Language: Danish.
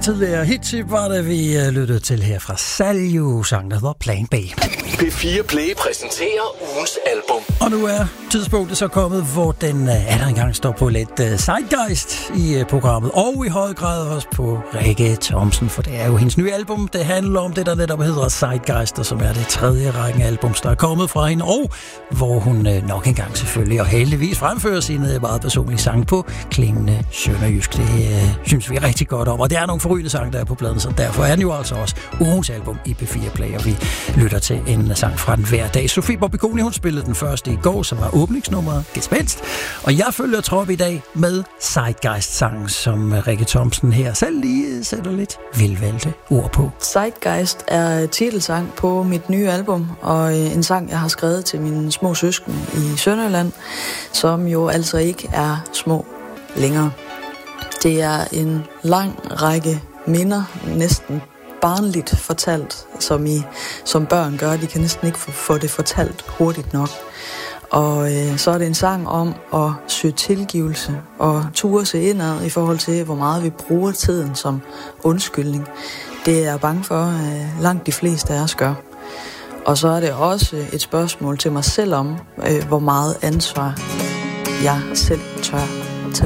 tidligere hittip var det, vi lyttede til her fra Salju, sang der hedder Plan B. P4 Play præsenterer ugens album. Og nu er tidspunktet så kommet, hvor den der engang står på lidt zeitgeist i programmet, og i høj grad også på Rikke Thomsen, for det er jo hendes nye album, det handler om det, der netop hedder Zeitgeist, og som er det tredje rækken albums, der er kommet fra hende, og hvor hun nok engang selvfølgelig og heldigvis fremfører sine meget personlige sange på klingende sønderjysk. Det synes vi er rigtig godt om, og det er nogle forrygende sange, der er på pladen, så derfor er den jo altså også ugens album i P4 Play, og vi lytter til en sang fra den hver dag. Sofie Bobbikoni, hun spillede den første i går, som var åbningsnummeret Gespenst, og jeg følger trop i dag med Zeitgeist-sangen, som Rikke Thomsen her selv lige sætter lidt velvalgte ord på. Zeitgeist er titelsang på mit nye album, og en sang, jeg har skrevet til mine små søskende i Sønderjylland, som jo altså ikke er små længere. Det er en lang række minder, næsten barnligt fortalt, som børn gør. De kan næsten ikke få det fortalt hurtigt nok. Og så er det en sang om at søge tilgivelse og ture sig indad i forhold til, hvor meget vi bruger tiden som undskyldning. Det er jeg bange for, langt de fleste af os gør. Og så er det også et spørgsmål til mig selv om, hvor meget ansvar jeg selv tør